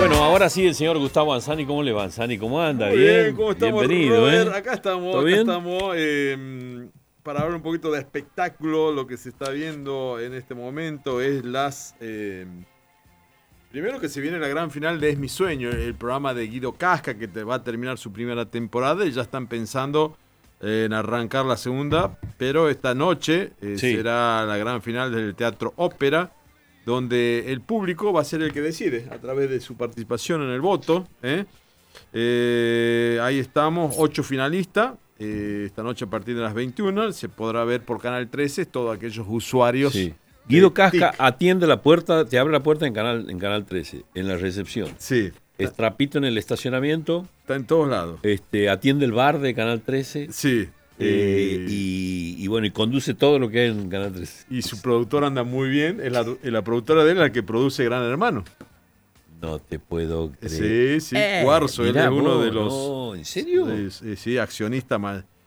Bueno, ahora sí, el señor Gustavo Anzani. ¿Cómo le va, Anzani? ¿Cómo anda? Muy bien, ¿cómo estamos, Bienvenido, Robert? ¿eh? Acá estamos, ¿Todo bien? para hablar un poquito de espectáculo. Lo que se está viendo en este momento es primero que se viene la gran final de Es Mi Sueño, el programa de Guido Casca, que va a terminar su primera temporada y ya están pensando en arrancar la segunda, pero esta noche Sí. será la gran final del Teatro Ópera, donde el público va a ser el que decide a través de su participación en el voto. Ahí estamos, 8 finalistas. Esta noche a partir de las 21 se podrá ver por Canal 13 todos aquellos usuarios. Sí. Guido de Casca TIC. atiende la puerta, te abre la puerta en Canal 13, en la recepción. Sí, Estrapito en el estacionamiento, está en todos lados. atiende el bar de Canal 13 Sí. y bueno, y conduce todo lo que hay en Canal 13. Y su productora anda muy bien. Es la productora de él la que produce Gran Hermano. No te puedo creer. Sí, sí. Cuarzo, él Mirá es uno vos, de los. no, ¿en serio? Sí, accionista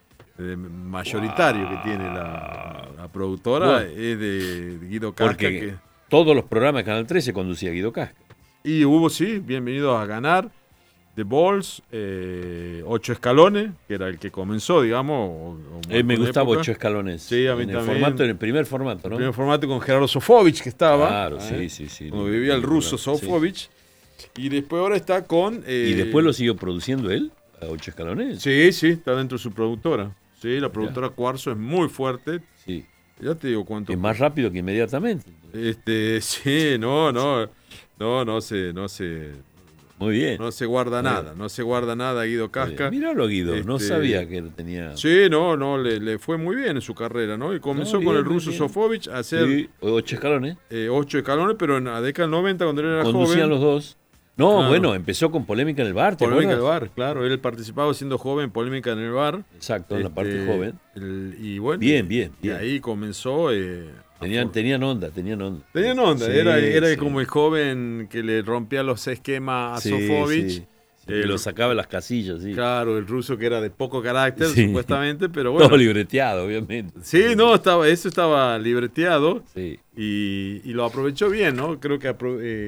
mayoritario que tiene la productora. Bueno. Es de Guido Casca. Porque todos los programas de Canal 13 conducía Guido Casca. Y hubo, sí, Bienvenidos a Ganar, The Balls, 8 Escalones, que era el que comenzó, digamos. Me gustaba 8 escalones. Sí, a mí también. En el primer formato, ¿no? El primer formato con Gerardo Sofovich, que estaba. Claro, sí. Cuando vivía el ruso Sofovich. Y después ahora está con... ¿Y después lo siguió produciendo él? ¿A 8 escalones? Sí, está dentro de su productora. Sí, la productora Cuarzo es muy fuerte. Sí. Ya te digo cuánto. Es más rápido que inmediatamente. Sí, no Muy bien. se guarda nada. No se guarda nada Guido Casca. Míralo, Guido. No sabía que tenía... Sí, le fue muy bien en su carrera, ¿no? Y comenzó con el ruso Sofovich a hacer Sí, 8 escalones. 8 escalones, pero en la década del 90, cuando él era Conducían joven. los dos. No, Claro. bueno, empezó con Polémica en el Bar, ¿te Polémica en el acuerdas? bar, claro. Él participaba siendo joven, Polémica en el bar. Exacto, en la parte joven. Y bueno, Bien. Y ahí comenzó. Tenían onda. Tenían onda, Sí, era sí. como el joven que le rompía los esquemas a Sí, Sofovich. sí. Que lo sacaba de las casillas, sí. Claro, el ruso que era de poco carácter, Sí. supuestamente, pero bueno. Todo libreteado, obviamente. Sí, no, eso estaba libreteado Sí. y lo aprovechó bien, ¿no? Creo que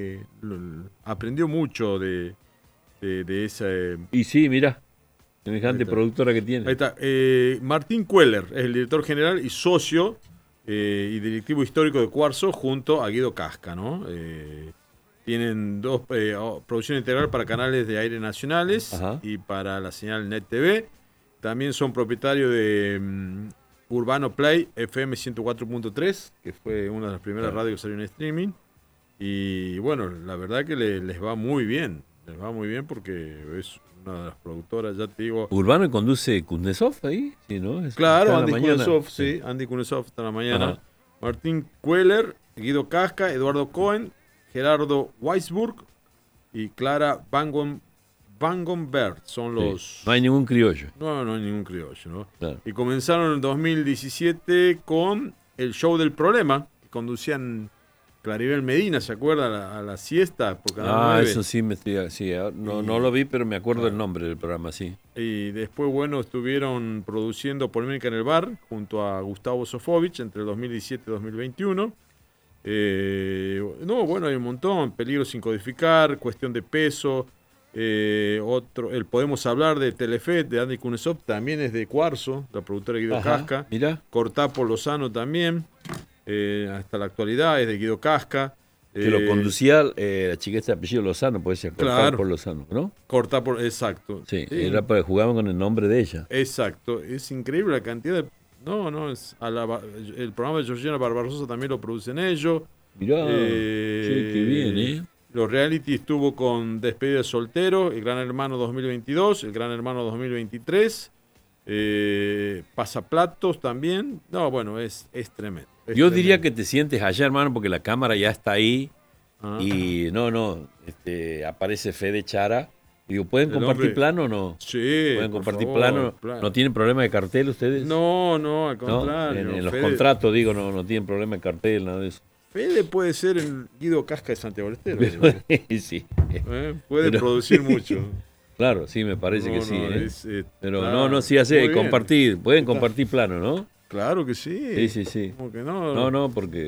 aprendió mucho de esa... Y sí, mira, semejante Ahí está. productora que tiene. Ahí está. Martín Queller es el director general y socio y directivo histórico de Cuarzo junto a Guido Casca, ¿no? Tienen dos producción integral para canales de aire nacionales. Ajá. Y para la señal Net TV. También son propietarios de Urbano Play FM 104.3, que fue una de las primeras radios que salió en streaming. Y bueno, la verdad que les va muy bien. Les va muy bien porque es una de las productoras, ya te digo. Urbano y conduce Kuznetsov ahí, sí, ¿no? Claro, Está en la Andy mañana. Kuznetsov, sí, Andy Kuznetsov está en la mañana. Ajá. Martín Queller, Guido Casca, Eduardo Cohen, Gerardo Weisburg y Clara Vangonberg son Sí. los... No hay ningún criollo. No hay ningún criollo, ¿no? Claro. Y comenzaron en 2017 con el show del problema, que conducían Claribel Medina, ¿se acuerda? A la siesta por Canal 9. Eso sí no lo vi, pero me acuerdo el nombre del programa, sí. Y después, bueno, estuvieron produciendo Polémica en el Bar junto a Gustavo Sofovich entre el 2017 y 2021. Bueno, hay un montón. Peligro sin codificar, Cuestión de peso. El Podemos hablar de Telefe, de Andy Kuznetsov, también es de Cuarzo, la productora de Guido Ajá, Casca. mira. Cortapo Lozano también, hasta la actualidad es de Guido Casca. Que lo conducía la chica de apellido Lozano, puede ser Claro. por Lozano, ¿no? Cortapo, exacto. Sí, era para jugaban con el nombre de ella. Exacto, es increíble la cantidad de... es el programa de Georgina Barbarosa también lo producen ellos. Mirá, qué bien, ¿eh? Los reality estuvo con Despedida de Soltero, El Gran Hermano 2022, El Gran Hermano 2023, Pasaplatos también. No, bueno, es tremendo. Yo diría que te sientes allá, hermano, porque la cámara ya está ahí y aparece Fede Chara. Digo, ¿pueden compartir plano o no? Sí. ¿Pueden compartir favor, plano? ¿No tienen problema de cartel ustedes? No, al ¿No? contrario. En los Fede, contratos, digo, no tienen problema de cartel, nada de eso. Fede puede ser el Guido Casca de Santiago del Estero. Sí. Puede producir mucho. Claro, sí, me parece que sí. Pero claro, sí hace muy bien. compartir. Pueden compartir plano, ¿no? Claro que sí. Sí. Como que no. Porque